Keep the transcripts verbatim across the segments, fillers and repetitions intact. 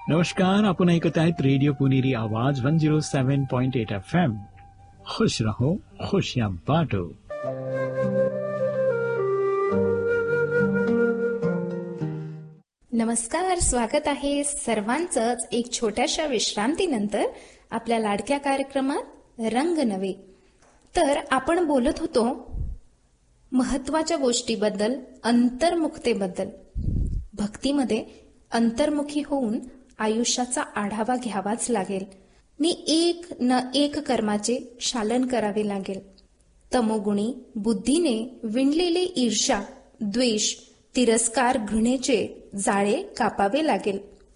नमस्कार, आपण ऐकत आहेत रेडिओ पुणेरी आवाज वन झिरो सेवन पॉइंट एट एफ एम. खुश रहो, खुशियां बांटो. नमस्कार, स्वागत आहे सर्वांचंच एक छोट्याशा विश्रांतीनंतर आपल्या लाडक्या कार्यक्रमात रंग नवे. तर आपण बोलत होतो महत्वाच्या गोष्टीबद्दल, अंतर्मुखतेबद्दल. भक्तीमध्ये अंतर्मुखी होऊन आयुष्याचा आढावा घ्यावाच लागेल नि एक न एक कर्माचे शालन करावे लागेल. तमोगुणी बुद्धीने विणलेले ईर्ष्या, द्वेष, तिरस्कार, घृणेचे जाळे कापावे लागेल.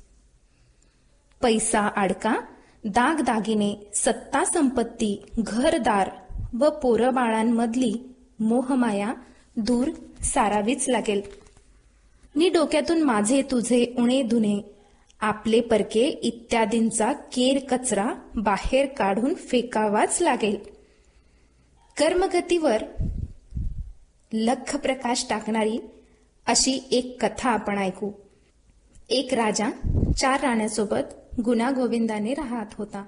पैसा, अडका, दागदागिने, सत्ता, संपत्ती, घरदार व पोरबाळांमधली मोहमाया दूर सारावीच लागेल. नि डोक्यातून माझे तुझे उणे धुणे, आपले परके इत्यादींचा केर कचरा बाहेर काढून फेकावाच लागेल. कर्मगतीवर लख प्रकाश टाकणारी अशी एक कथा आपण ऐकू. एक राजा चार राण्यांसोबत गुण्यागोविंदाने राहत होता.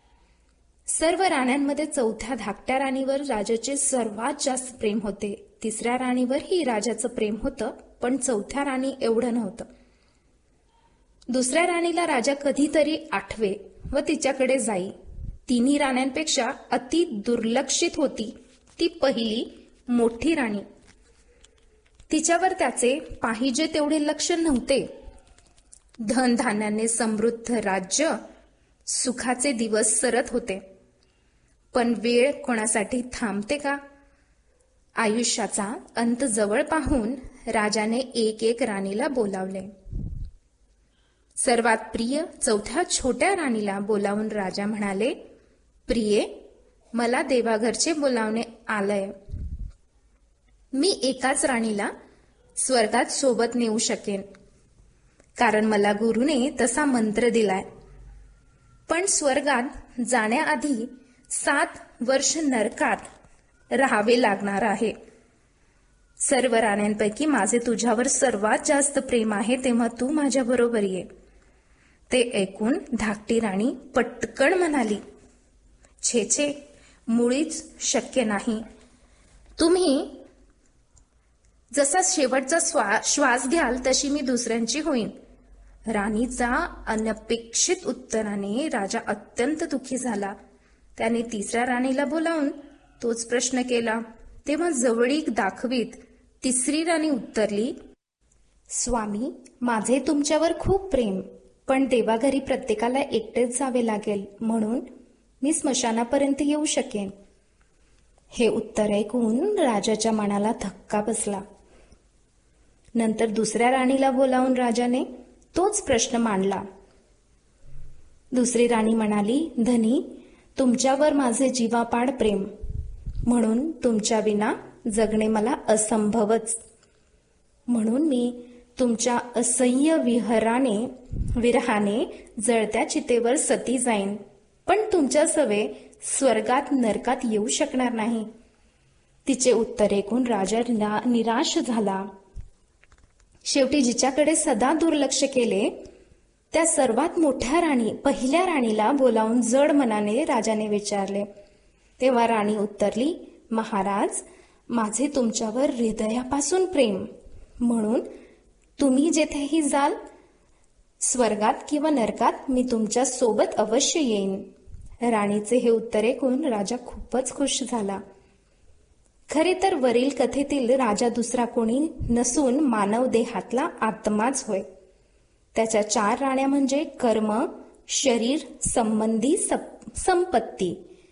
सर्व राण्यांमध्ये चौथ्या धाकट्या राणीवर राजाचे सर्वात जास्त प्रेम होते. तिसऱ्या राणीवरही राजाचं प्रेम होतं, पण चौथ्या राणी एवढं नव्हतं. दुसऱ्या राणीला राजा कधीतरी आठवे व तिच्याकडे जाई. तिन्ही राण्यांपेक्षा अति दुर्लक्षित होती ती पहिली मोठी राणी. तिच्यावर त्याचे पाहिजे तेवढे लक्ष नव्हते. धनधान्याने समृद्ध राज्य, सुखाचे दिवस सरत होते. पण वेळ कोणासाठी थांबते का? आयुष्याचा अंत जवळ पाहून राजाने एक एक राणीला बोलावले. सर्वात प्रिय चौथ्या छोट्या राणीला बोलावून राजा म्हणाले, प्रिये, मला देवाघरचे बोलावणे आलंय. मी एकाच राणीला स्वर्गात सोबत नेऊ शकेन, कारण मला गुरुने तसा मंत्र दिलाय. पण स्वर्गात जाण्याआधी सात वर्ष नरकात राहावे लागणार आहे. सर्व राण्यांपैकी माझे तुझ्यावर सर्वात जास्त प्रेम आहे, तेव्हा तू माझ्या बरोबर ये. ते ऐकून धाकटी राणी पटकन म्हणाली, छे छे, मुळीच शक्य नाही. तुम्ही जसा शेवटचा श्वास घ्याल तशी मी दुसऱ्यांची होईन. राणीचा अनपेक्षित उत्तराने राजा अत्यंत दुःखी झाला. त्याने तिसऱ्या राणीला बोलावून तोच प्रश्न केला. तेव्हा जवळीक दाखवीत तिसरी राणी उत्तरली, स्वामी, माझे तुमच्यावर खूप प्रेम, पण देवाघरी प्रत्येकाला एकटेच जावे लागेल, म्हणून मी स्मशानापर्यंत येऊ शकेन. हे उत्तर ऐकून राजाच्या मनाला धक्का बसला. नंतर दुसऱ्या राणीला बोलावून राजाने तोच प्रश्न मांडला. दुसरी राणी म्हणाली, धनी, तुमच्यावर माझे जीवापाड प्रेम, म्हणून तुमच्या विना जगणे मला असंभवच. म्हणून मी तुमच्या असह्य विहराने विरहाने जळत्या चितेवर सती जाईन, पण तुमच्या सवे स्वर्गात नरकात येऊ शकणार नाही. तिचे उत्तर ऐकून राजा निराश झाला. शेवटी जिच्याकडे सदा दुर्लक्ष केले त्या सर्वात मोठ्या राणी पहिल्या राणीला बोलावून जड मनाने राजाने विचारले. तेव्हा राणी उत्तरली, महाराज, माझे तुमच्यावर हृदयापासून प्रेम, म्हणून तुम्ही जेथेही जाल, स्वर्गात किंवा नरकात, मी तुमच्या सोबत अवश्य येईन. राणीचे हे उत्तर ऐकून राजा खूपच खुश झाला. खरे तर वरील कथेतील राजा दुसरा कोणी नसून मानव देहातला आत्माच होय. त्याच्या चार राण्या म्हणजे कर्म, शरीर संबंधी संपत्ती,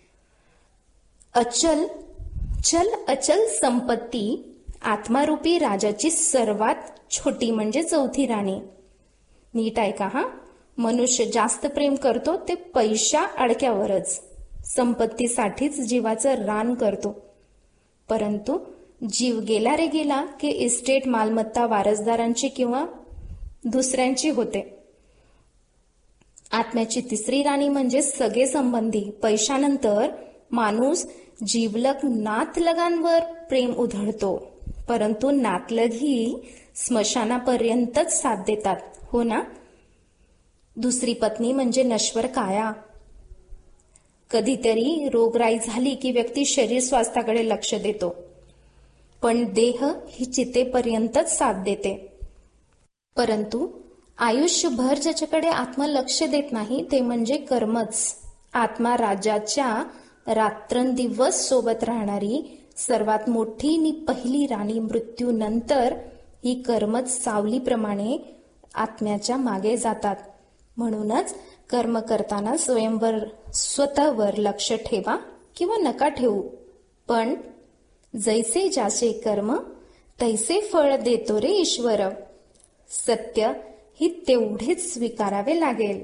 अचल चल अचल संपत्ती. आत्मारूपी राजाची सर्वात छोटी म्हणजे चौथी राणी. नीट ऐका हा, मनुष्य जास्त प्रेम करतो ते पैशा अडक्यावरच, संपत्तीसाठीच जीवाचं रान करतो. परंतु जीव गेला रे गेला की इस्टेट मालमत्ता वारसदारांची किंवा दुसऱ्यांची होते. आत्म्याची तिसरी राणी म्हणजे सगळे संबंधी. पैशानंतर माणूस जीवलग नातलगांवर प्रेम उधळतो, परंतु नातलग ही स्मशानापर्यंतच साथ देतात, हो ना? दुसरी पत्नी म्हणजे नश्वर काया. कधीतरी रोगराई झाली की व्यक्ती शरीर स्वास्थ्याकडे लक्ष देतो, पण देह ही चितेपर्यंतच साथ देते. परंतु आयुष्यभर ज्याच्याकडे आत्मा लक्ष देत नाही ते म्हणजे कर्मच. आत्मा राजाच्या रात्रंदिवस सोबत राहणारी सर्वात मोठी नि पहिली राणी मृत्यूनंतर ही कर्मच सावलीप्रमाणे आत्म्याच्या मागे जातात. म्हणूनच कर्म करताना स्वयंवर स्वतःवर लक्ष ठेवा किंवा नका ठेवू, पण जैसे ज्याचे कर्म तैसे फळ देतो रे ईश्वर. सत्य ही तेवढेच स्वीकारावे लागेल.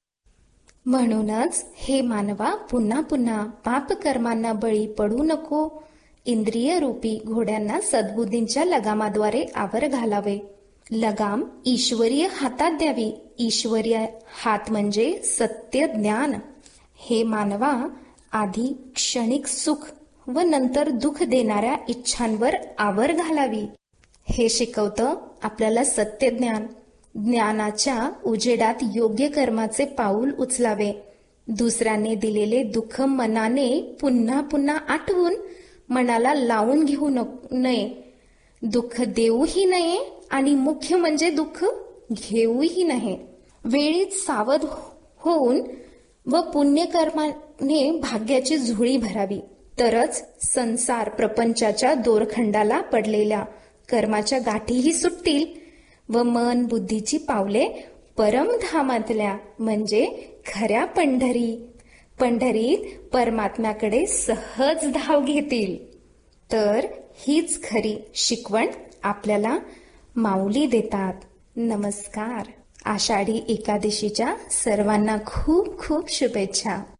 म्हणूनच हे मानवा, पुन्हा पुन्हा पाप कर्मांना बळी पडू नको. इंद्रिय रूपी घोड्यांना सद्बुद्धींच्या लगामाद्वारे आवर घालावे. लगाम ईश्वरीय हातात द्यावी. ईश्वरीय हात म्हणजे सत्य ज्ञान. हे मानवा, आधी क्षणिक सुख व नंतर दुःख देणाऱ्या इच्छांवर आवर घालावी. हे शिकवतं आपल्याला सत्य ज्ञान. ज्ञानाच्या उजेडात योग्य कर्माचे पाऊल उचलावे. दुसऱ्याने दिलेले दुःख मनाने पुन्हा पुन्हा आठवून मनाला लावून घेऊ नये. दुःख देऊही नये आणि मुख्य म्हणजे दुःख घेऊही नये. वेळीच सावध होऊन व पुण्यकर्माने भाग्याची झोळी भरावी. तरच संसार प्रपंचाच्या दोरखंडाला पडलेल्या कर्माच्या गाठीही सुटतील व मन बुद्धीची पावले परमधामातल्या म्हणजे खऱ्या पंढरी पंढरीत परमात्म्याकडे सहज धाव घेतील. तर हीच खरी शिकवण आपल्याला माऊली देतात. नमस्कार. आषाढी एकादशीच्या सर्वांना खूप खूप शुभेच्छा.